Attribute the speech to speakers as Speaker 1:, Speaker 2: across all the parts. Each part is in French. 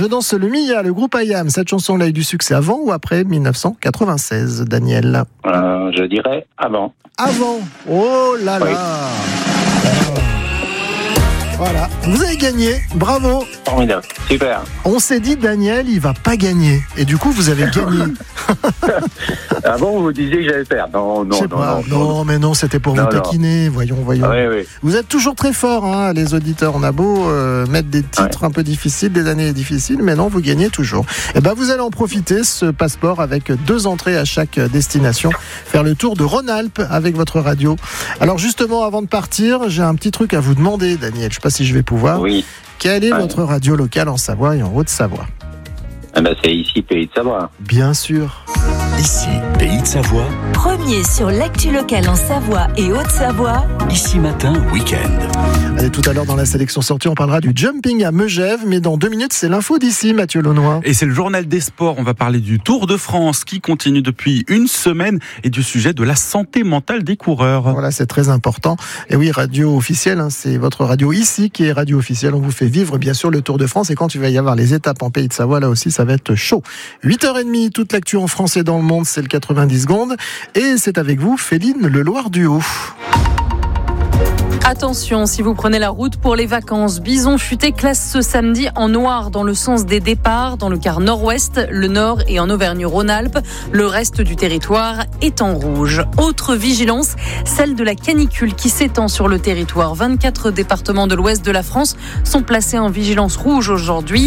Speaker 1: Je danse le Mia, le groupe IAM. Cette chanson-là a eu du succès avant ou après 1996, Daniel?
Speaker 2: Je dirais avant.
Speaker 1: Avant. Oh là là.
Speaker 2: Oui.
Speaker 1: Voilà, vous avez gagné, bravo.
Speaker 2: Formidable, super.
Speaker 1: On s'est dit, Daniel, il va pas gagner. Et du coup, vous avez gagné.
Speaker 2: Avant, vous disiez que j'allais perdre.
Speaker 1: Non, mais non, c'était pour vous taquiner. Voyons.
Speaker 2: Oui.
Speaker 1: Vous êtes toujours très forts, hein, les auditeurs. On a beau mettre des titres un peu difficiles, des années difficiles, mais non, vous gagnez toujours. Et ben, vous allez en profiter, ce passeport avec 2 entrées à chaque destination. Faire le tour de Rhône-Alpes avec votre radio. Alors justement, avant de partir, j'ai un petit truc à vous demander, Daniel. Je sais pas si je vais pouvoir.
Speaker 2: Oui.
Speaker 1: Quelle est votre radio locale en Savoie et en Haute-Savoie?
Speaker 2: C'est ici, Pays de Savoie.
Speaker 1: Bien sûr.
Speaker 3: Ici, Pays de Savoie.
Speaker 4: Premier sur l'actu locale en Savoie et Haute-Savoie.
Speaker 3: Ici Matin, week-end.
Speaker 1: Allez, tout à l'heure dans la sélection sortie, on parlera du jumping à Megève, mais dans 2 minutes, c'est l'info d'ici, Mathieu Launois.
Speaker 5: Et c'est le journal des sports. On va parler du Tour de France qui continue depuis une semaine et du sujet de la santé mentale des coureurs.
Speaker 1: Voilà, c'est très important. Et oui, radio officielle, hein, c'est votre radio ici qui est radio officielle. On vous fait vivre, bien sûr, le Tour de France. Et quand il va y avoir les étapes en Pays de Savoie, là aussi, ça va être chaud. 8h30, toute l'actu en France et dans le monde, c'est le 90 secondes. Et c'est avec vous, Féline Leloir-Duhaut.
Speaker 6: Attention, si vous prenez la route pour les vacances, Bison Futé classe ce samedi en noir dans le sens des départs, dans le quart nord-ouest, le nord et en Auvergne-Rhône-Alpes. Le reste du territoire est en rouge. Autre vigilance, celle de la canicule qui s'étend sur le territoire. 24 départements de l'ouest de la France sont placés en vigilance rouge aujourd'hui,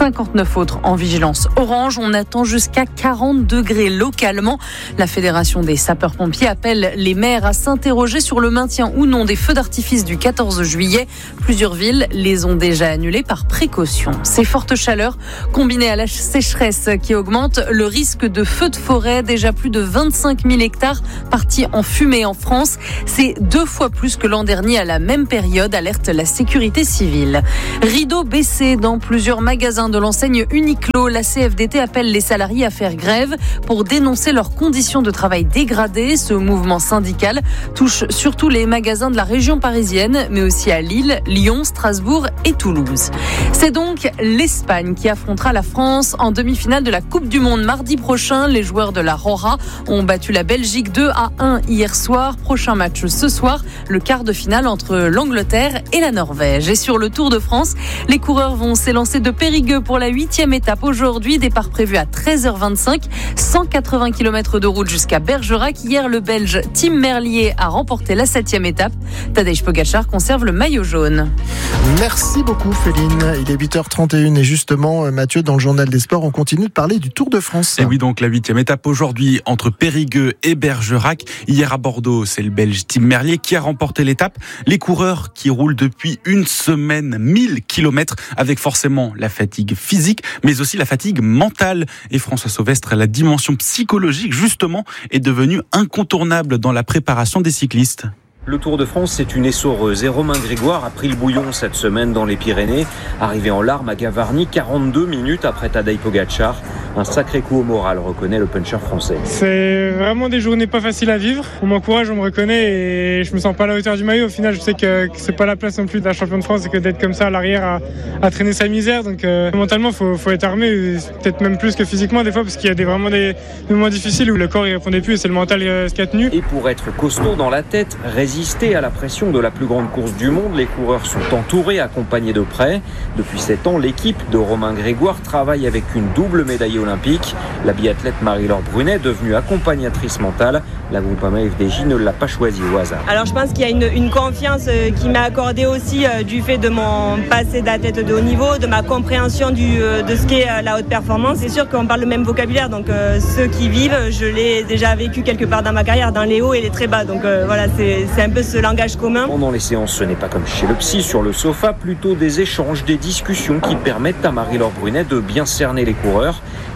Speaker 6: 59 autres en vigilance orange. On attend jusqu'à 40 degrés localement. La Fédération des sapeurs-pompiers appelle les maires à s'interroger sur le maintien ou non des feux d'artifice du 14 juillet. Plusieurs villes les ont déjà annulés par précaution. Ces fortes chaleurs, combinées à la sécheresse qui augmente, le risque de feux de forêt, déjà plus de 25 000 hectares partis en fumée en France. C'est 2 fois plus que l'an dernier à la même période, alerte la sécurité civile. Rideau baissé dans plusieurs magasins de l'enseigne Uniqlo. La CFDT appelle les salariés à faire grève pour dénoncer leurs conditions de travail dégradées. Ce mouvement syndical touche surtout les magasins de la région parisienne, mais aussi à Lille, Lyon, Strasbourg et Toulouse. C'est donc l'Espagne qui affrontera la France en demi-finale de la Coupe du Monde mardi prochain. Les joueurs de la Rora ont battu la Belgique 2-1 hier soir. Prochain match ce soir, le quart de finale entre l'Angleterre et la Norvège. Et sur le Tour de France, les coureurs vont s'élancer de Périgueux pour la 8e étape aujourd'hui. Départ prévu à 13h25, 180 km de route jusqu'à Bergerac. Hier, le Belge Tim Merlier a remporté la 7e étape. Tadej Pogačar conserve le maillot jaune.
Speaker 1: Merci beaucoup, Féline. Il est 8h31 et justement, Mathieu, dans le journal des sports, on continue de parler du Tour de France.
Speaker 5: Et oui, donc la 8e étape aujourd'hui entre Périgueux et Bergerac. Hier à Bordeaux, c'est le Belge Tim Merlier qui a remporté l'étape. Les coureurs qui roulent depuis une semaine, 1000 km, avec forcément la fatigue physique, mais aussi la fatigue mentale. Et François Sauvestre, la dimension psychologique, justement, est devenue incontournable dans la préparation des cyclistes.
Speaker 7: Le Tour de France, c'est une essoreuse et Romain Grégoire a pris le bouillon cette semaine dans les Pyrénées. Arrivé en larmes à Gavarnie, 42 minutes après Tadej Pogačar. Un sacré coup au moral, reconnaît le puncher français.
Speaker 8: C'est vraiment des journées pas faciles à vivre. On m'encourage, on me reconnaît et je me sens pas à la hauteur du maillot. Au final, je sais que c'est pas la place non plus de la championne de France et que d'être comme ça à l'arrière à traîner sa misère. Donc mentalement, faut être armé, peut-être même plus que physiquement des fois, parce qu'il y a vraiment des moments difficiles où le corps il répondait plus et c'est le mental qui a tenu.
Speaker 7: Et pour être costaud dans la tête, résister à la pression de la plus grande course du monde, les coureurs sont entourés, accompagnés de près. Depuis 7 ans, l'équipe de Romain Grégoire travaille avec une double médaillée olympique. La biathlète Marie-Laure Brunet, devenue accompagnatrice mentale, la Groupama FDJ ne l'a pas choisie au hasard.
Speaker 9: Alors je pense qu'il y a une confiance qui m'est accordée aussi du fait de mon passé d'athlète de haut niveau, de ma compréhension de ce qu'est la haute performance. C'est sûr qu'on parle le même vocabulaire, donc ceux qui vivent, je l'ai déjà vécu quelque part dans ma carrière, dans les hauts et les très bas. Donc voilà, c'est un peu ce langage commun.
Speaker 7: Pendant les séances, ce n'est pas comme chez le psy sur le sofa, plutôt des échanges, des discussions qui permettent à Marie-Laure Brunet de bien cerner les coureurs.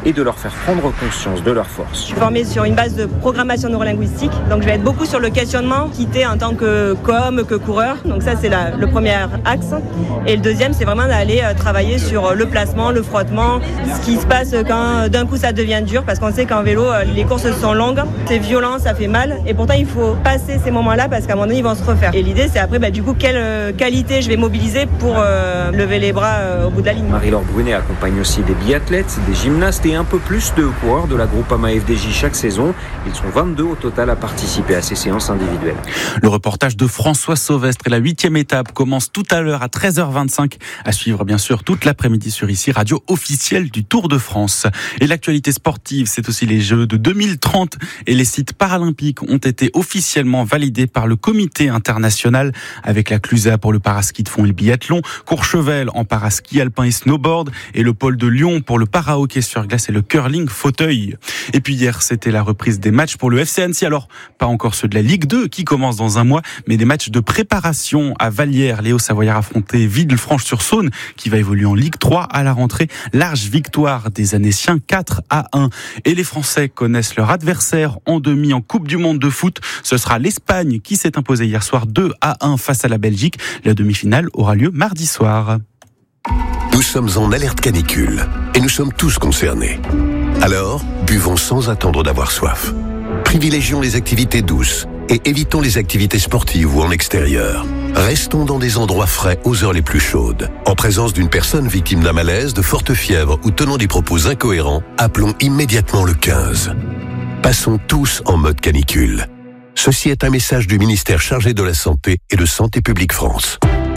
Speaker 7: et de leur faire prendre conscience de leurs forces.
Speaker 9: Je suis formée sur une base de programmation neurolinguistique, donc je vais être beaucoup sur le questionnement, quitter en tant que com, que coureur. Donc ça c'est le premier axe. Et le deuxième c'est vraiment d'aller travailler sur le placement, le frottement, ce qui se passe quand d'un coup ça devient dur, parce qu'on sait qu'en vélo les courses sont longues, c'est violent, ça fait mal, et pourtant il faut passer ces moments-là parce qu'à un moment donné ils vont se refaire. Et l'idée c'est après du coup quelle qualité je vais mobiliser pour lever les bras au bout de la ligne.
Speaker 7: Marie-Laure Brunet accompagne aussi des biathlètes, des gymnastes et un peu plus de coureurs de la Groupama FDJ chaque saison. Ils sont 22 au total à participer à ces séances individuelles.
Speaker 5: Le reportage de François Sauvestre et la 8e étape commence tout à l'heure à 13h25. À suivre bien sûr toute l'après-midi sur ici, radio officielle du Tour de France. Et l'actualité sportive, c'est aussi les Jeux de 2030 et les sites paralympiques ont été officiellement validés par le comité international avec la Clusaz pour le paraski de fond et le biathlon, Courchevel en paraski alpin et snowboard et le pôle de Lyon pour le para-hockey sur glace et le curling fauteuil. Et puis hier, c'était la reprise des matchs pour le FC Annecy. Alors, pas encore ceux de la Ligue 2 qui commencent dans un mois, mais des matchs de préparation à Vallières. Léo Savoyard affrontait Villefranche-sur-Saône qui va évoluer en Ligue 3 à la rentrée. Large victoire des Annéciens 4-1. Et les Français connaissent leur adversaire en demi en Coupe du Monde de foot. Ce sera l'Espagne qui s'est imposée hier soir 2-1 face à la Belgique. La demi-finale aura lieu mardi soir.
Speaker 10: Nous sommes en alerte canicule et nous sommes tous concernés. Alors, buvons sans attendre d'avoir soif. Privilégions les activités douces et évitons les activités sportives ou en extérieur. Restons dans des endroits frais aux heures les plus chaudes. En présence d'une personne victime d'un malaise, de forte fièvre ou tenant des propos incohérents, appelons immédiatement le 15. Passons tous en mode canicule. Ceci est un message du ministère chargé de la Santé et de Santé publique France.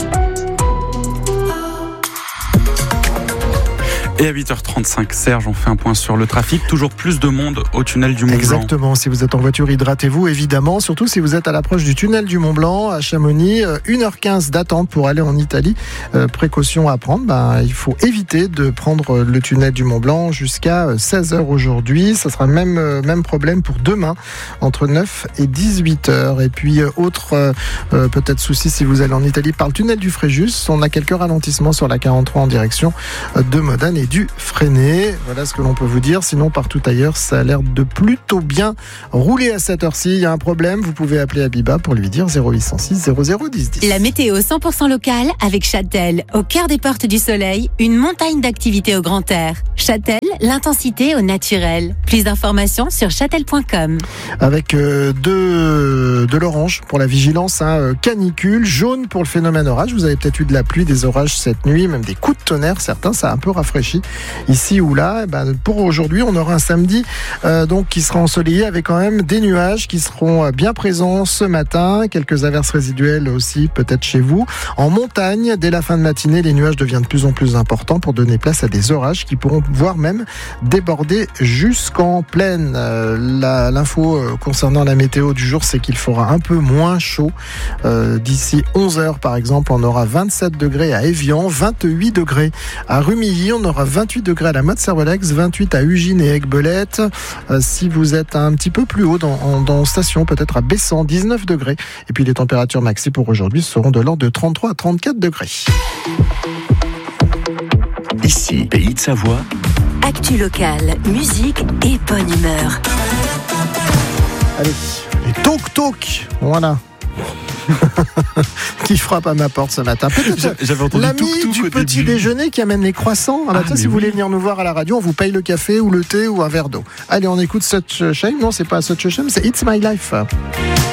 Speaker 5: Et à 8h35, Serge, on fait un point sur le trafic. Toujours plus de monde au tunnel du Mont-Blanc.
Speaker 1: Exactement. Si vous êtes en voiture, hydratez-vous, évidemment. Surtout si vous êtes à l'approche du tunnel du Mont-Blanc, à Chamonix. 1h15 d'attente pour aller en Italie. Précaution à prendre. Il faut éviter de prendre le tunnel du Mont-Blanc jusqu'à 16h aujourd'hui. Ça sera même problème pour demain, entre 9 et 18h. Et puis, autre peut-être souci si vous allez en Italie par le tunnel du Fréjus. On a quelques ralentissements sur la 43 en direction de Modane et du Freinet. Voilà ce que l'on peut vous dire. Sinon, partout ailleurs, ça a l'air de plutôt bien rouler à cette heure-ci. Il y a un problème, vous pouvez appeler Abiba pour lui dire 0806 00 10 10.
Speaker 11: La météo 100% locale avec Châtel, au cœur des Portes du Soleil, une montagne d'activités au grand air. Châtel, l'intensité au naturel. Plus d'informations sur châtel.com.
Speaker 1: Avec de l'orange pour la vigilance, canicule, jaune pour le phénomène orage. Vous avez peut-être eu de la pluie, des orages cette nuit, même des coups de tonnerre. Certains, ça a un peu rafraîchi ici ou là. Pour aujourd'hui, on aura un samedi donc qui sera ensoleillé avec quand même des nuages qui seront bien présents ce matin. Quelques averses résiduelles aussi peut-être chez vous. En montagne, dès la fin de matinée, les nuages deviennent de plus en plus importants pour donner place à des orages qui pourront voire même déborder jusqu'en plaine. L'info concernant la météo du jour, c'est qu'il fera un peu moins chaud. D'ici 11h par exemple, on aura 27 degrés à Évian, 28 degrés à Rumilly, on aura 28 degrés à la Motte-Servolex, 28 à Ugine et Aiguebelette. Si vous êtes un petit peu plus haut dans station, peut-être à Bessan, 19 degrés. Et puis les températures maxi pour aujourd'hui seront de l'ordre de 33 à 34 degrés.
Speaker 3: Ici, Pays de Savoie.
Speaker 4: Actu locale, musique et bonne humeur.
Speaker 1: Allez, les toc-toc, voilà. Qui frappe à ma porte ce matin. Peut-être
Speaker 5: j'avais entendu
Speaker 1: l'ami du petit déjeuner qui amène les croissants. Si vous voulez venir nous voir à la radio, on vous paye le café ou le thé ou un verre d'eau. Allez, on écoute Such a Shame. Non, c'est pas Such a Shame, c'est It's My Life.